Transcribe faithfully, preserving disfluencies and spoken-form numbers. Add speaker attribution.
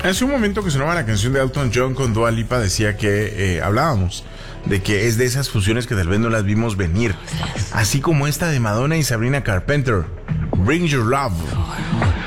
Speaker 1: Hace un momento que sonaba la canción de Elton John con Dua Lipa, decía que eh, hablábamos de que es de esas fusiones que tal vez no las vimos venir, así como esta de Madonna y Sabrina Carpenter, Bring Your Love.